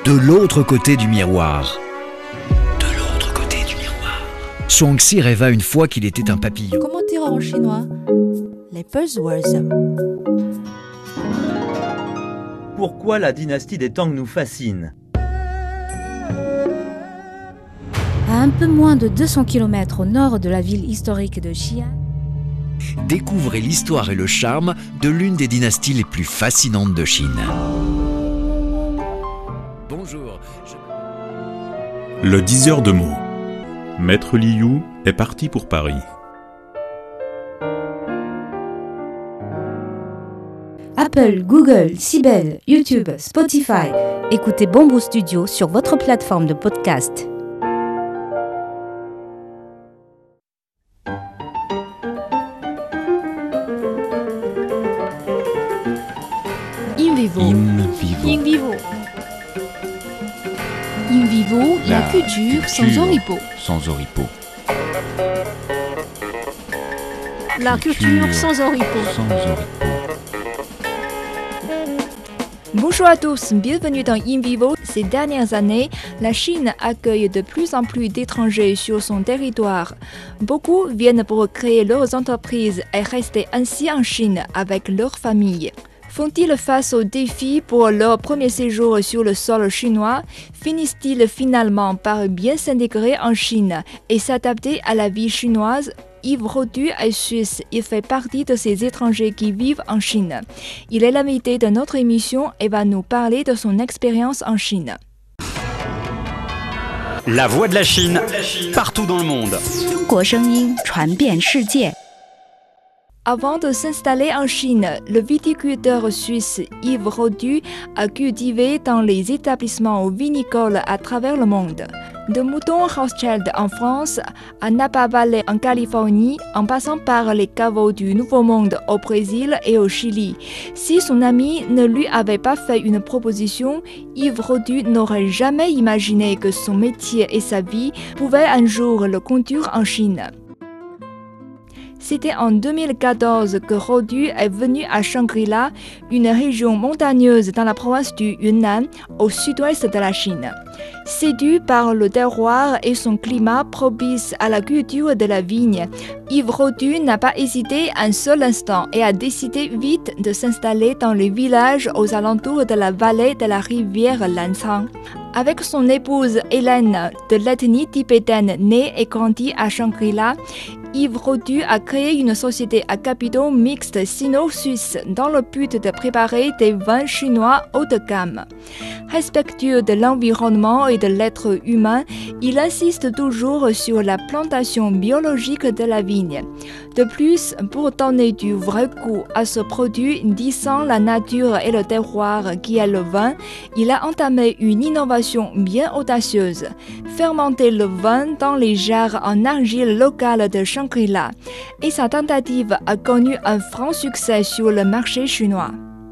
de l'autre côté du miroir. De l'autre côté du miroir. Shuangxi rêva une fois qu'il était un papillon. Comment dire en chinois? Les buzzwords. Pourquoi la dynastie des Tang nous fascine? À un peu moins de 200 km au nord de la ville historique de Xi'an, Découvrez l'histoire et le charme de l'une des dynasties les plus fascinantes de Chine. Bonjour. Le diseur de mots. Maître Liu est parti pour Paris. Apple, Google, Sibel, YouTube, Spotify. Écoutez Bamboo Studio sur votre plateforme de podcast. In vivo. In vivo. In vivo, la culture sans oripeaux. Sans oripeaux. La culture sans oripeaux. Sans oripeaux. Bonjour à tous, bienvenue dans In Vivo. Ces dernières années, la Chine accueille de plus en plus d'étrangers sur son territoire. Beaucoup viennent pour créer leurs entreprises et rester ainsi en Chine avec leur famille. Font-ils face aux défis pour leur premier séjour sur le sol chinois? Finissent-ils finalement par bien s'intégrer en Chine et s'adapter à la vie chinoise? Yves Rodu est suisse, il fait partie de ces étrangers qui vivent en Chine. Il est l'invité de notre émission et va nous parler de son expérience en Chine. La voix de la Chine, partout dans le monde. 中国声音传遍世界。 Avant de s'installer en Chine, le viticulteur suisse Yves Rodu a cultivé dans les établissements vinicoles à travers le monde. De Mouton Rothschild en France à Napa Valley en Californie, en passant par les caveaux du Nouveau Monde au Brésil et au Chili. Si son ami ne lui avait pas fait une proposition, Yves Rodu n'aurait jamais imaginé que son métier et sa vie pouvaient un jour le conduire en Chine. C'était en 2014 que Rodu est venu à Shangri-La, une région montagneuse dans la province du Yunnan, au sud-ouest de la Chine. Séduit par le terroir et son climat propice à la culture de la vigne, Yves Rodu n'a pas hésité un seul instant et a décidé vite de s'installer dans les villages aux alentours de la vallée de la rivière Lancang. Avec son épouse Hélène, de l'ethnie tibétaine née et grandie à Shangri-La, Yves Rodu a créé une société à capitaux mixtes sino-suisses dans le but de préparer des vins chinois haut de gamme. Respectueux de l'environnement et de l'être humain, il insiste toujours sur la plantation biologique de la vigne. De plus, pour donner du vrai goût à ce produit disant la nature et le terroir qui est le vin, il a entamé une innovation bien audacieuse. Fermenter le vin dans les jarres en argile locale de Shangri-La. Et sa tentative a connu un franc succès sur le marché chinois.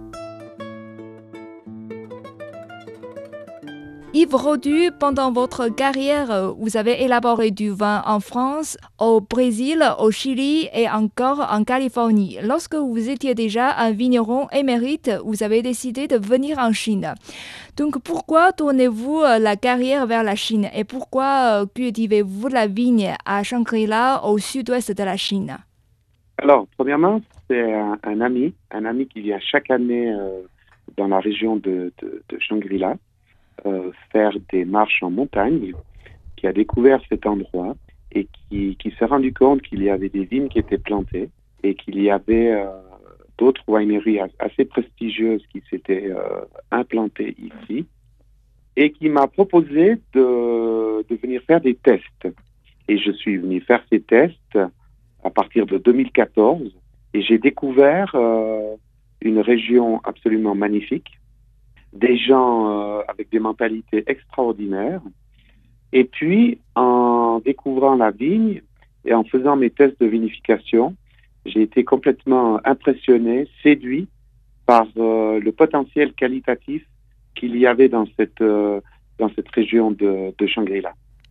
Yves Rodu, pendant votre carrière, vous avez élaboré du vin en France, au Brésil, au Chili et encore en Californie. Lorsque vous étiez déjà un vigneron émérite, vous avez décidé de venir en Chine. Donc pourquoi tournez-vous la carrière vers la Chine et pourquoi cultivez-vous la vigne à Shangri-La au sud-ouest de la Chine? Alors, premièrement, c'est un ami qui vient chaque année dans la région de Shangri-La. Faire des marches en montagne, qui a découvert cet endroit et qui s'est rendu compte qu'il y avait des vignes qui étaient plantées et qu'il y avait d'autres wineries assez prestigieuses qui s'étaient implantées ici et qui m'a proposé de venir faire des tests. Et je suis venu faire ces tests à partir de 2014 et j'ai découvert une région absolument magnifique, des gens avec des mentalités extraordinaires. Et puis, en découvrant la vigne et en faisant mes tests de vinification, j'ai été complètement impressionné, séduit par le potentiel qualitatif qu'il y avait dans cette région de Shangri-La.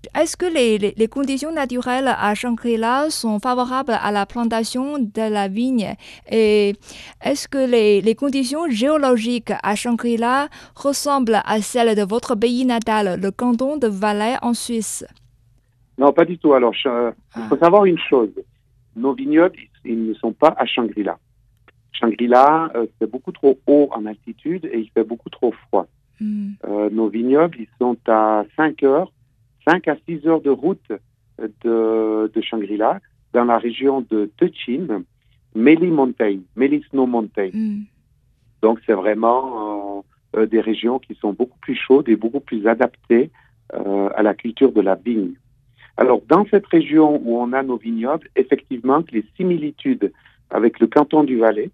Est-ce que les conditions naturelles à Shangri-La sont favorables à la plantation de la vigne? Et est-ce que les conditions géologiques à Shangri-La ressemblent à celles de votre pays natal, le canton de Valais en Suisse? Non, pas du tout. Alors, il faut savoir une chose. Nos vignobles, ils ne sont pas à Shangri-La. Shangri-La, c'est beaucoup trop haut en altitude et il fait beaucoup trop froid. Nos vignobles, ils sont à 5 à 6 heures de route de Shangri-La, dans la région de Chin, Meili Snow Mountain. Donc, c'est vraiment des régions qui sont beaucoup plus chaudes et beaucoup plus adaptées à la culture de la vigne. Alors, dans cette région où on a nos vignobles, effectivement, les similitudes avec le canton du Valais,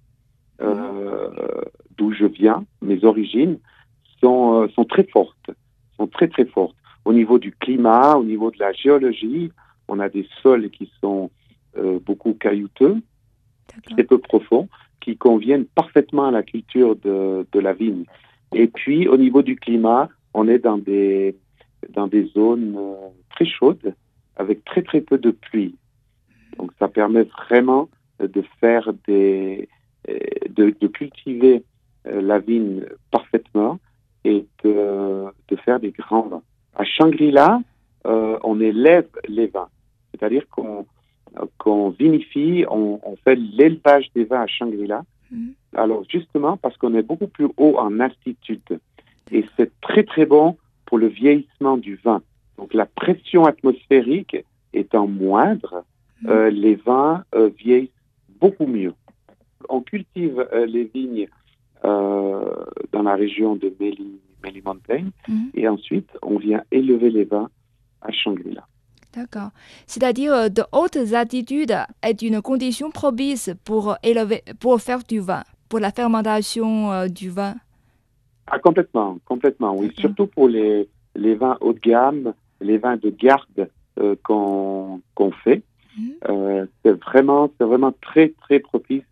d'où je viens, mes origines, sont très fortes, sont très très fortes. Au niveau du climat, au niveau de la géologie, on a des sols qui sont beaucoup caillouteux, très peu profonds, qui conviennent parfaitement à la culture de la vigne. Et puis, au niveau du climat, on est dans des zones très chaudes, avec très très peu de pluie. Donc, ça permet vraiment de faire de cultiver la vigne parfaitement et de faire des grands vins. À Shangri-La, on élève les vins, c'est-à-dire qu'on vinifie, on fait l'élevage des vins à Shangri-La. Alors justement parce qu'on est beaucoup plus haut en altitude et c'est très très bon pour le vieillissement du vin. Donc la pression atmosphérique étant moindre, les vins vieillissent beaucoup mieux. On cultive les vignes dans la région de Meili Mountain et ensuite on vient élever les vins à Shangri-La. D'accord. C'est-à-dire de hautes altitudes est une condition propice pour faire du vin, pour la fermentation du vin. Ah, complètement, oui. Surtout pour les vins haut de gamme, les vins de garde qu'on fait. C'est vraiment très, très propice